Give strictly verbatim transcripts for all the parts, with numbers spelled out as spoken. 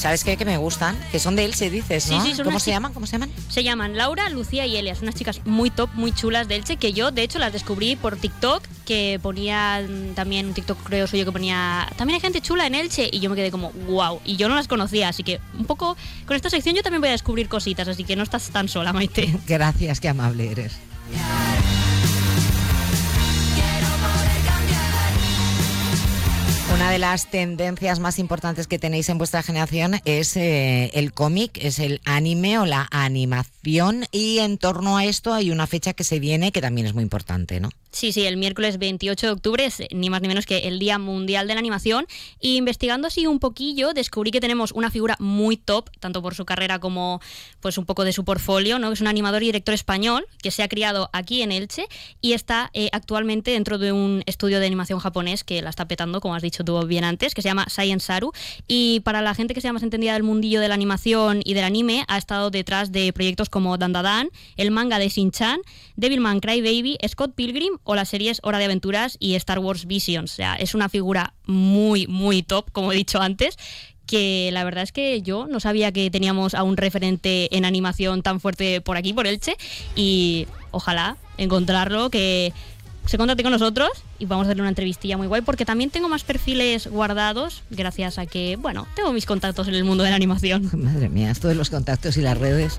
¿sabes qué? Que me gustan, que son de Elche, dices, ¿no? Sí, sí, son ¿Cómo unas se chi- llaman? ¿Cómo se llaman? Se llaman Laura, Lucía y Elias, unas chicas muy top, muy chulas de Elche, que yo de hecho las descubrí por TikTok, que ponía mm, también un TikTok creo suyo que ponía, también hay gente chula en Elche, y yo me quedé como wow, y yo no las conocía, así que un poco con esta sección yo también voy a descubrir cositas, así que no estás tan sola, Maite. Gracias, qué amable eres. Una de las tendencias más importantes que tenéis en vuestra generación es eh, el cómic, es el anime o la animación, y en torno a esto hay una fecha que se viene que también es muy importante, ¿no? Sí, sí, el miércoles veintiocho de octubre es ni más ni menos que el Día Mundial de la Animación, y investigando así un poquillo descubrí que tenemos una figura muy top, tanto por su carrera como pues un poco de su portfolio, ¿no? Que es un animador y director español que se ha criado aquí en Elche y está eh, actualmente dentro de un estudio de animación japonés que la está petando, como has dicho tú bien antes, que se llama Science Saru, y para la gente que sea más entendida del mundillo de la animación y del anime, ha estado detrás de proyectos como Dandadan, el manga de Shin-Chan, Devilman Crybaby, Scott Pilgrim o las series Hora de Aventuras y Star Wars Visions. O sea, es una figura muy, muy top, como he dicho antes, que la verdad es que yo no sabía que teníamos a un referente en animación tan fuerte por aquí, por Elche, y ojalá encontrarlo, que se contacte con nosotros y vamos a hacerle una entrevistilla muy guay, porque también tengo más perfiles guardados gracias a que, bueno, tengo mis contactos en el mundo de la animación. Madre mía, esto de los contactos y las redes.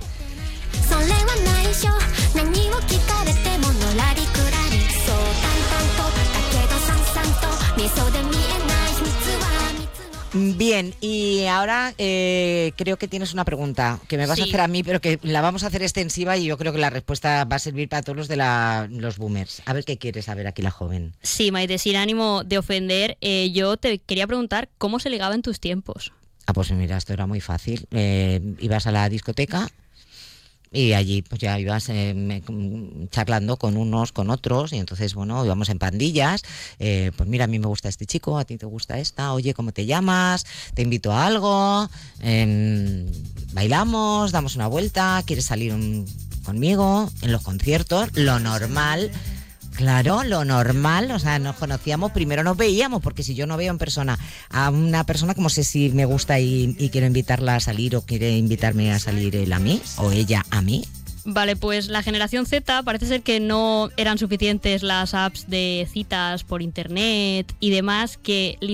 Bien, y ahora eh, creo que tienes una pregunta que me vas Sí. a hacer a mí, pero que la vamos a hacer extensiva, y yo creo que la respuesta va a servir para todos los de la, los boomers. A ver qué quiere saber aquí la joven. Sí, Maite, sin ánimo de ofender, eh, yo te quería preguntar cómo se ligaba en tus tiempos. Ah, pues mira, esto era muy fácil. Eh, ibas a la discoteca y allí pues ya ibas eh, me, charlando con unos, con otros, y entonces, bueno, íbamos en pandillas. Eh, pues mira, a mí me gusta este chico, a ti te gusta esta, oye, ¿cómo te llamas? Te invito a algo, eh, bailamos, damos una vuelta, ¿quieres salir un, conmigo? En los conciertos, lo normal. Claro, lo normal, o sea, nos conocíamos, primero nos veíamos, porque si yo no veo en persona a una persona, como sé si me gusta y, y quiero invitarla a salir, o quiere invitarme a salir él a mí, o ella a mí. Vale, pues la generación Z parece ser que no eran suficientes las apps de citas por internet y demás, que